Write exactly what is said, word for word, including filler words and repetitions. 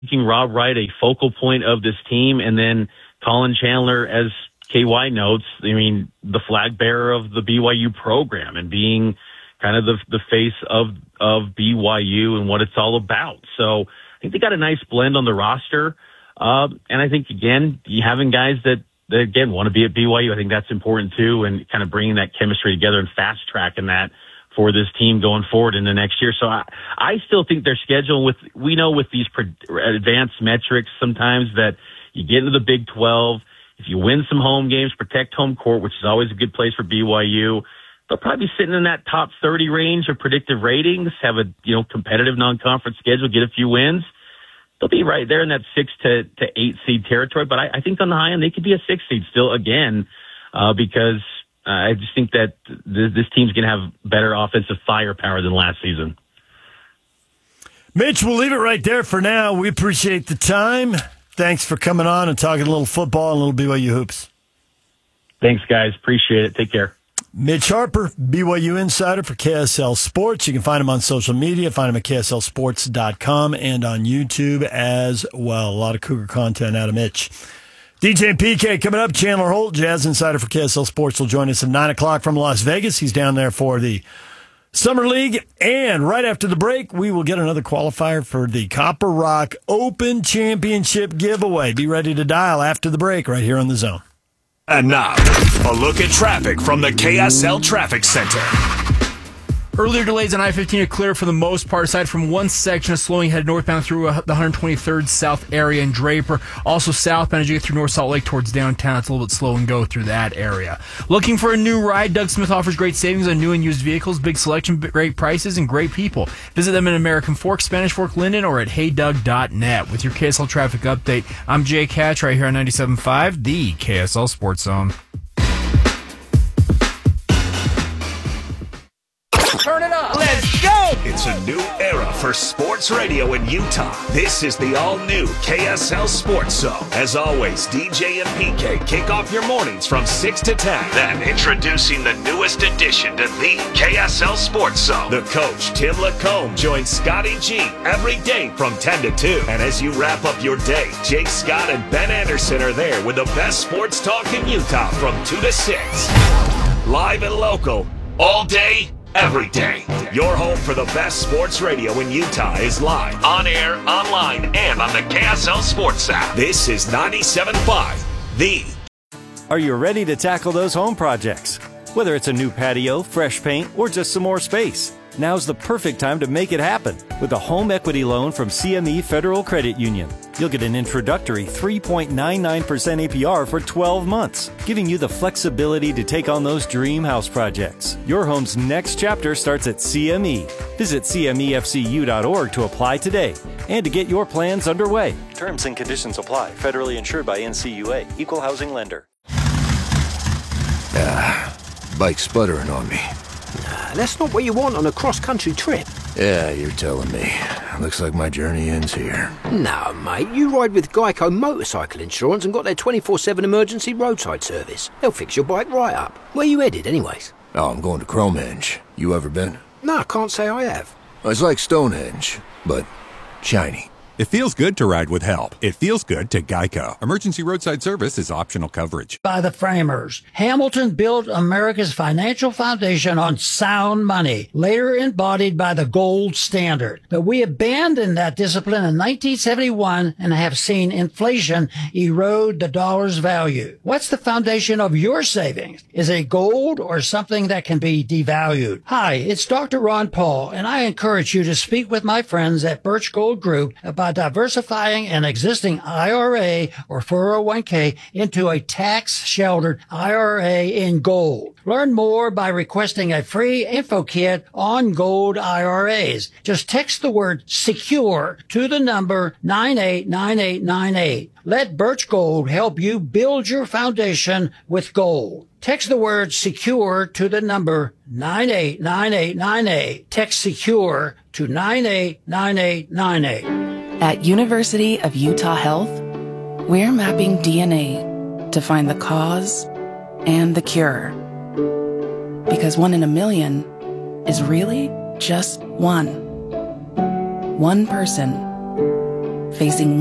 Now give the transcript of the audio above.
making Rob Wright a focal point of this team, and then Colin Chandler, as K Y notes, I mean, the flag bearer of the B Y U program and being kind of the the face of of B Y U and what it's all about. So I think they got a nice blend on the roster. Uh, and I think, again, you having guys that, that, again, want to be at B Y U, I think that's important too, and kind of bringing that chemistry together and fast-tracking that for this team going forward in the next year. So I, I still think their schedule with, we know with these pre- advanced metrics sometimes that you get into the Big twelve, if you win some home games, protect home court, which is always a good place for B Y U, they'll probably be sitting in that top thirty range of predictive ratings, have a, you know, competitive non-conference schedule, get a few wins. They'll be right there in that six to, to eight seed territory. But I, I think on the high end, they could be a six seed still again, uh, because uh, I just think that th- this team's going to have better offensive firepower than last season. Mitch, we'll leave it right there for now. We appreciate the time. Thanks for coming on and talking a little football and a little B Y U hoops. Thanks, guys. Appreciate it. Take care. Mitch Harper, B Y U insider for K S L Sports. You can find him on social media. Find him at K S L sports dot com and on YouTube as well. A lot of Cougar content out of Mitch. D J and P K coming up. Chandler Holt, Jazz insider for K S L Sports, will join us at nine o'clock from Las Vegas. He's down there for the Summer League. And right after the break, we will get another qualifier for the Copper Rock Open Championship giveaway. Be ready to dial after the break right here on The Zone. And now, a look at traffic from the K S L Traffic Center. Earlier delays on I fifteen are clear for the most part, aside from one section of slowing headed northbound through uh, the one twenty-third South area in Draper. Also southbound as you get through North Salt Lake towards downtown. It's a little bit slow and go through that area. Looking for a new ride? Doug Smith offers great savings on new and used vehicles, big selection, great prices, and great people. Visit them in American Fork, Spanish Fork, Linden, or at hey doug dot net. With your K S L traffic update, I'm Jake Hatch right here on ninety-seven point five, the K S L Sports Zone. Turn it up. Let's go. It's a new era for sports radio in Utah. This is the all-new K S L Sports Zone. As always, D J and P K kick off your mornings from six to ten. Then introducing the newest addition to the K S L Sports Zone. The coach, Tim Lacombe, joins Scotty G every day from ten to two. And as you wrap up your day, Jake Scott and Ben Anderson are there with the best sports talk in Utah from two to six. Live and local, all day, every day. Your home for the best sports radio in Utah is live, on air, online, and on the K S L Sports app. This is ninety-seven point five, the. Are you ready to tackle those home projects? Whether it's a new patio, fresh paint, or just some more space, now's the perfect time to make it happen with a home equity loan from C M E Federal Credit Union. You'll get an introductory three point nine nine percent A P R for twelve months, giving you the flexibility to take on those dream house projects. Your home's next chapter starts at C M E. Visit C M E F C U dot org to apply today and to get your plans underway. Terms and conditions apply. Federally insured by N C U A. Equal housing lender. Ah, bike's sputtering on me. Nah, that's not what you want on a cross-country trip. Yeah, you're telling me. Looks like my journey ends here. No, mate, you ride with Geico Motorcycle Insurance and got their twenty-four seven emergency roadside service. They'll fix your bike right up. Where you headed, anyways? Oh, I'm going to Cromenge. You ever been? No, I can't say I have. It's like Stonehenge, but shiny. It feels good to ride with help. It feels good to Geico. Emergency roadside service is optional coverage. By the framers, Hamilton built America's financial foundation on sound money, later embodied by the gold standard. But we abandoned that discipline in nineteen seventy-one and have seen inflation erode the dollar's value. What's the foundation of your savings? Is it gold or something that can be devalued? Hi, it's Doctor Ron Paul, and I encourage you to speak with my friends at Birch Gold Group about diversifying an existing I R A or four oh one k into a tax-sheltered I R A in gold. Learn more by requesting a free info kit on gold I R As. Just text the word SECURE to the number nine eight nine eight nine eight. Let Birch Gold help you build your foundation with gold. Text the word SECURE to the number nine eight nine eight nine eight. Text SECURE to nine eight nine eight nine eight. At University of Utah Health, we're mapping D N A to find the cause and the cure. Because one in a million is really just one. One person, facing